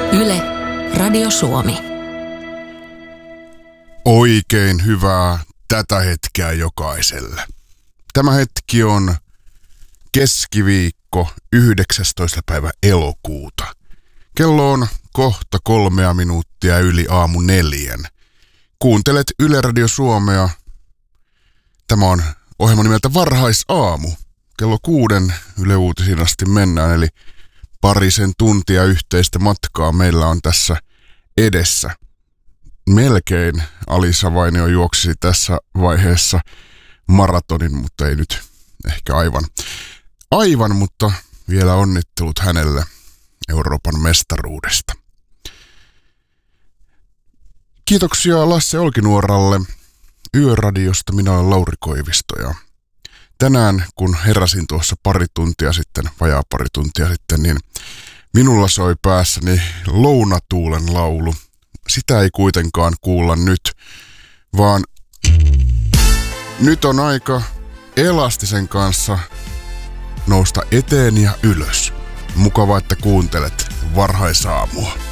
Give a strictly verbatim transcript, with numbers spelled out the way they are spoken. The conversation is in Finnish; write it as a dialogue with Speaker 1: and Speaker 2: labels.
Speaker 1: Yle, Radio Suomi.
Speaker 2: Oikein hyvää tätä hetkeä jokaiselle. Tämä hetki on keskiviikko yhdeksästoista päivä elokuuta. Kello on kohta kolmea minuuttia yli aamu neljän. Kuuntelet Yle Radio Suomea. Tämä on ohjelma nimeltä Varhaisaamu. Kello kuuden Yle Uutisiin asti mennään, eli parisen tuntia yhteistä matkaa meillä on tässä edessä. Melkein Alisa Vainio juoksisi tässä vaiheessa maratonin, mutta ei nyt ehkä aivan. Aivan, mutta vielä onnittelut hänelle Euroopan mestaruudesta. Kiitoksia Lasse Olkinuoralle Yöradiosta. Minä olen Lauri Koivisto ja tänään kun heräsin tuossa pari tuntia sitten, vajaa pari tuntia sitten, niin minulla soi päässäni Lounatuulen laulu. Sitä ei kuitenkaan kuulla nyt, vaan nyt on aika Elastisen kanssa nousta eteen ja ylös. Mukava, että kuuntelet Varhaisaamua.